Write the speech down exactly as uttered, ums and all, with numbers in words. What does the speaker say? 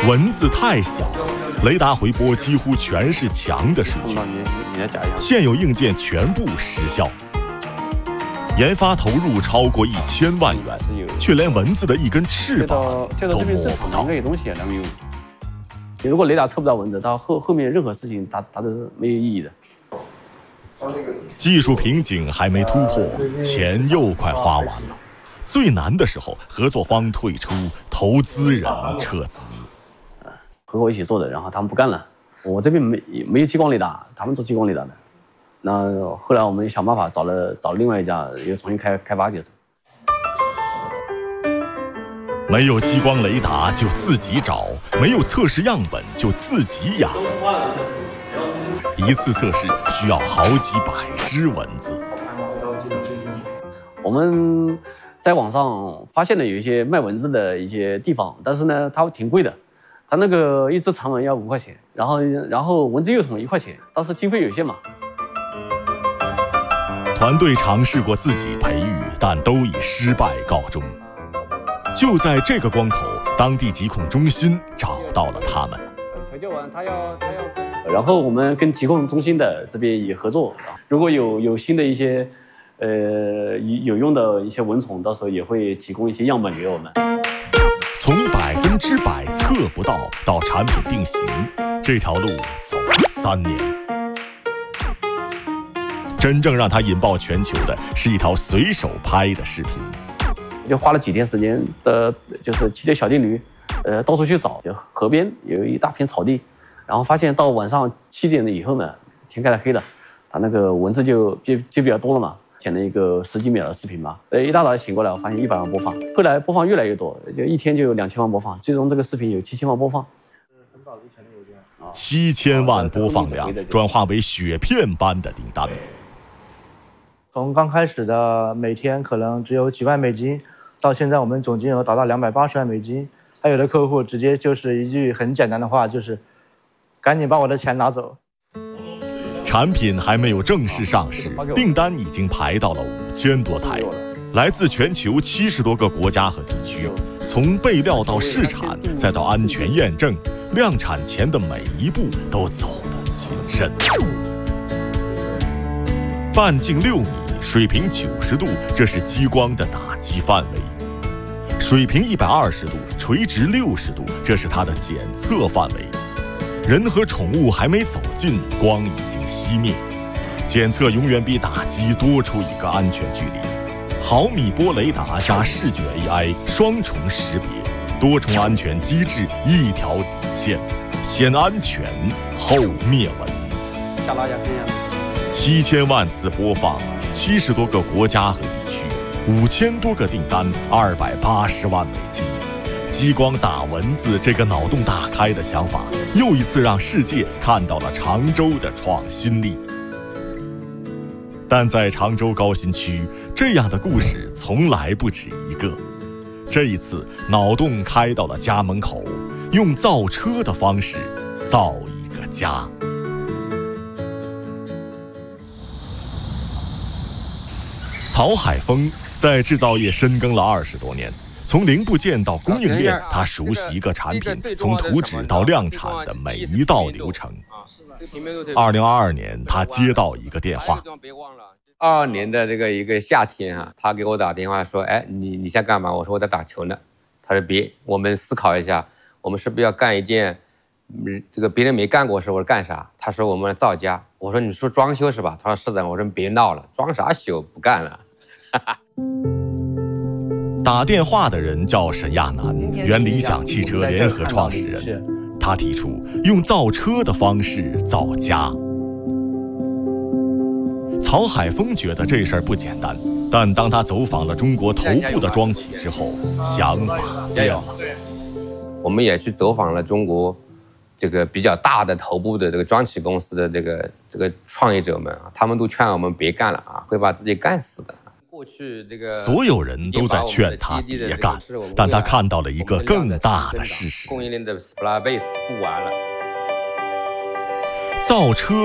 蚊子太小，雷达回波几乎全是强的数据，现有硬件全部失效。研发投入超过一千万元，却连蚊子的一根翅膀都摸不到。 如果雷达测不到蚊子，它后后面任何事情它它都是没有意义的。 技术瓶颈还没突破，钱又快花完了。最难的时候，合作方退出，投资人撤资。 和我一起做的，然后他们不干了。我这边没没有激光雷达，他们做激光雷达的。那后来我们想办法找了找了另外一家，又重新开开发就是。 没有激光雷达就自己找，没有测试样本就自己养。一次测试需要好几百只蚊子。 我们在网上发现了有一些卖蚊子的一些地方，但是呢，它挺贵的。它那个一只长蚊要五块钱，然后然后蚊子幼虫一块钱，当时经费有限嘛。 团队尝试过自己培育，但都以失败告终。就在这个关口，当地疾控中心找到了他们。 求救完，他要他要。然后我们跟疾控中心的这边也合作，如果有有新的一些呃有用的一些蚊虫，到时候也会提供一些样本给我们。 从百分之百测不到到产品定型，这条路走了三年。真正让他引爆全球的是一条随手拍的视频， 就花了几天时间的，就是骑着小电驴，呃，到处去找，就河边有一大片草地，然后发现到晚上七点了以后呢，天开始黑了，它那个蚊子就就就比较多了嘛。剪了一个十几秒的视频嘛，呃，一大早醒过来，我发现一百万播放，后来播放越来越多，就一天就有两千万播放，最终这个视频有七千万播放。 七千万播放量转化为雪片般的订单。 从刚开始的每天可能只有几万美金，到现在我们总金额达到两百八十万美金。还有的客户直接就是一句很简单的话，就是赶紧把我的钱拿走。 产品还没有正式上市，订单已经排到了五千多台，来自全球七十多个国家和地区。从备料到试产，再到安全验证，量产前的每一步都走得谨慎。半径六米，水平九十度，这是激光的打击范围；水平一百二十度，垂直六十度，这是它的检测范围。人和宠物还没走近，光已经熄灭。检测永远比打击多出一个安全距离。毫米波雷达加视觉 A I 双重识别，多重安全机制一条底线，先安全后灭蚊。 下拉一下看一下。 七千万次播放，七十多个国家和地区，五千多个订单，二百八十万美金。激光打蚊子这个脑洞大开的想法，又一次让世界看到了常州的创新力。但在常州高新区，这样的故事从来不止一个。这一次，脑洞开到了家门口，用造车的方式造一个家。曹海峰在制造业深耕了二十多年。从零部件到供应链，他熟悉一个产品从图纸到量产的每一道流程。二零二二年，他接到一个电话。 二二年的这个一个夏天啊，他给我打电话说：“哎，你你在干嘛？”我说：“我在打球呢。”他说：“别，我们思考一下，我们是不是要干一件，嗯，这个别人没干过事？”我说：“干啥？”他说：“我们造家。”我说：“你说装修是吧？”他说：“是的。”我说：“别闹了，装啥修？不干了。”哈哈。 打电话的人叫沈亚楠，原理想汽车联合创始人。他提出用造车的方式造家。曹海峰觉得这事儿不简单，但当他走访了中国头部的装企之后，想法变了。 我们也去走访了中国这个比较大的头部的这个装企公司的这个这个创业者们啊，他们都劝我们别干了啊，会把自己干死的。过去这个所有人都在劝他别干，但他看到了一个更大的事实： 供应链的 supply base 不完了， 造车